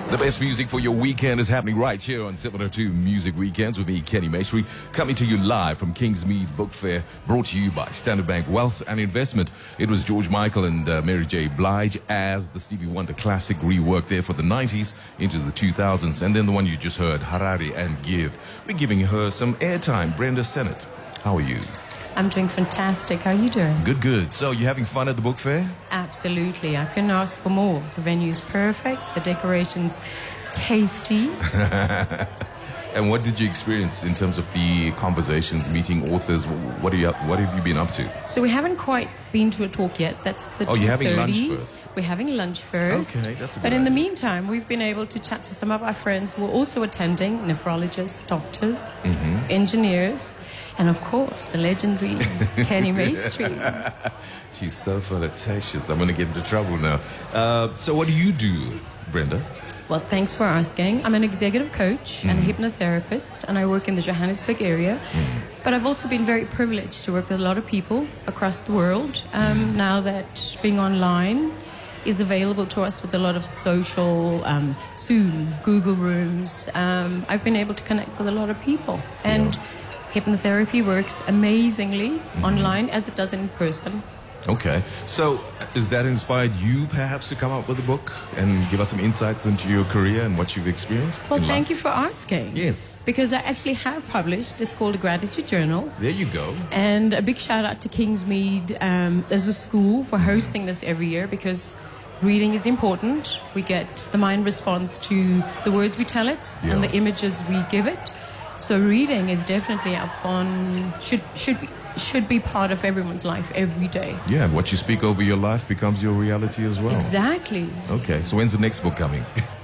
The best music for your weekend is happening right here on 702 Music Weekends with me, Kenny Maestri, coming to you live from Kingsmead Book Fair, brought to you by Standard Bank Wealth and Investment. It was George Michael and Mary J. Blige as the Stevie Wonder classic reworked there for the 90s into the 2000s. And then the one you just heard, Harare and Give. We're giving her some airtime. Brenda Sennett, how are you? I'm doing fantastic. How are you doing? Good, good. So, you having fun at the book fair? Absolutely. I couldn't ask for more. The venue's perfect. The decoration's tasty. And what did you experience in terms of the conversations, meeting authors? What have you been up to? So we haven't quite been to a talk yet. That's the 2:30. Oh, you're having lunch first? We're having lunch first. Okay, that's a good But in the idea. meantime, we've been able to chat to some of our friends who are also attending, nephrologists, doctors, engineers, and of course, the legendary Kenny Maestri. She's so flirtatious. I'm going to get into trouble now. So what do you do, Brenda? Well, thanks for asking. I'm an executive coach and a hypnotherapist, and I work in the Johannesburg area. But I've also been very privileged to work with a lot of people across the world. Now that being online is available to us with a lot of social, Zoom, Google Rooms, I've been able to connect with a lot of people. And hypnotherapy works amazingly online as it does in person. Okay. So is that inspired you perhaps to come up with a book and give us some insights into your career and what you've experienced? Well, in thank life? you for asking. Yes. Because I actually have published. It's called a Gratitude Journal. There you go. And a big shout out to Kingsmead as a school for hosting this every year, because reading is important. We get the mind responds to the words we tell it and the images we give it. So reading is definitely up on, should be part of everyone's life every day. Yeah, and what you speak over your life becomes your reality as well. Exactly. Okay, so when's the next book coming?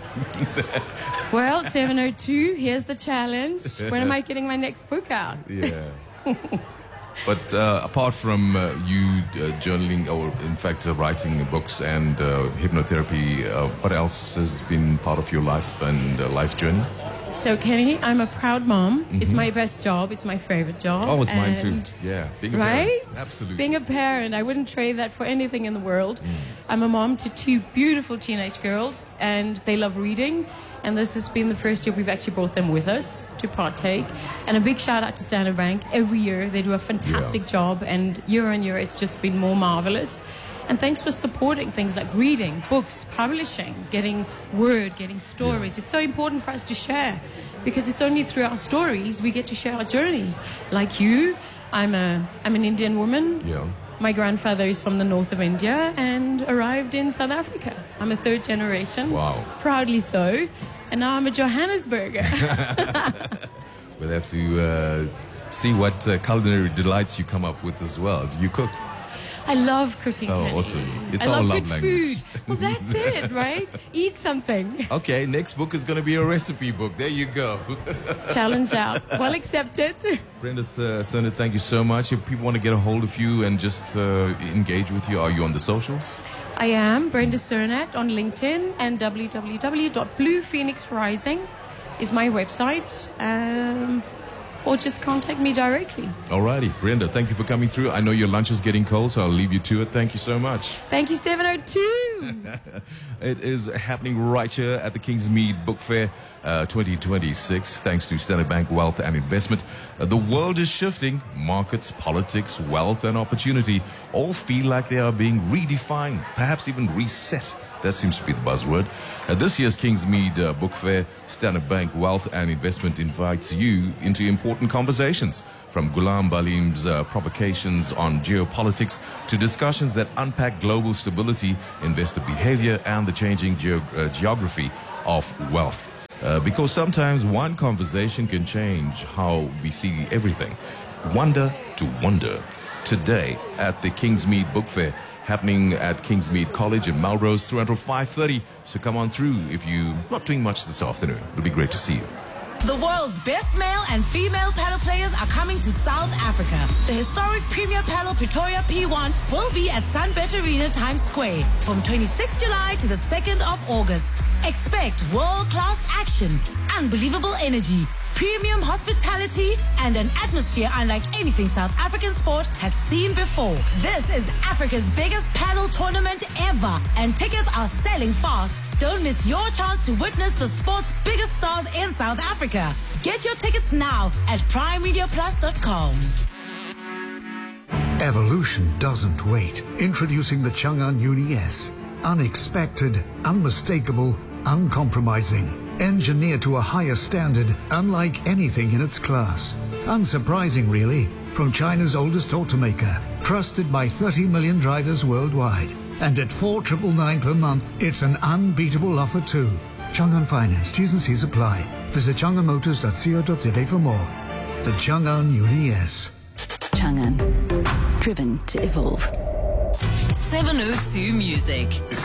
Well, 702, here's the challenge. When am I getting my next book out? Yeah. But apart from you journaling, or in fact writing books and hypnotherapy, what else has been part of your life and life journey? So, Kenny, I'm a proud mom. It's my best job. It's my favorite job. Oh, it's mine too. Yeah, being a right? parent. Absolutely. Being a parent, I wouldn't trade that for anything in the world. I'm a mom to two beautiful teenage girls, and they love reading. And this has been the first year we've actually brought them with us to partake. And a big shout out to Standard Bank. Every year they do a fantastic job, and year on year it's just been more marvelous. And thanks for supporting things like reading, books, publishing, getting word, getting stories. It's so important for us to share, because it's only through our stories we get to share our journeys. Like you, I'm an Indian woman. Yeah. My grandfather is from the north of India and arrived in South Africa. I'm a third generation. Wow. Proudly so. And now I'm a Johannesburger. We'll have to see what culinary delights you come up with as well. Do you cook? I love cooking, Oh, Kenny. awesome. It's I our love love good language. food. Well, that's it, right? Eat something. Okay, next book is going to be a recipe book. There you go. Challenge out. Well accepted. Brenda Sennett, thank you so much. If people want to get a hold of you and just engage with you, are you on the socials? I am Brenda Sennett on LinkedIn, and www.bluephoenixrising is my website. Or just contact me directly. Alrighty, Brenda, thank you for coming through. I know your lunch is getting cold, so I'll leave you to it. Thank you so much. Thank you, 702. It is happening right here at the Kingsmead Book Fair 2026, thanks to Standard Bank Wealth and Investment. The world is shifting. Markets, politics, wealth, and opportunity all feel like they are being redefined, perhaps even reset. That seems to be the buzzword. This year's Kingsmead Book Fair, Standard Bank Wealth and Investment invites you into important conversations, from Ghulam Balim's provocations on geopolitics to discussions that unpack global stability, investor behavior, and the changing geography of wealth. Because sometimes one conversation can change how we see everything. Wonder to wonder. Today at the Kingsmead Book Fair, happening at Kingsmead College in Melrose through until 5:30. So come on through if you're not doing much this afternoon. It'll be great to see you. The world's best male and female paddle players are coming to South Africa. The historic Premier Paddle Pretoria P1 will be at Sunbet Arena Times Square from 26 July to the 2nd of August. Expect world-class action, unbelievable energy, premium hospitality, and an atmosphere unlike anything South African sport has seen before. This is Africa's biggest paddle tournament ever, and tickets are selling fast. Don't miss your chance to witness the sport's biggest stars in South Africa. Get your tickets now at primemediaplus.com. Evolution doesn't wait. Introducing the Chang'an Uni S. Unexpected, unmistakable, uncompromising. Engineered to a higher standard, unlike anything in its class. Unsurprising, really, from China's oldest automaker, trusted by 30 million drivers worldwide. And at $4,999 per month, it's an unbeatable offer too. Chang'an Finance, T's and C's apply. Visit chang'anmotors.co.za for more. The Chang'an Uni S. Chang'an, driven to evolve. 702 Music.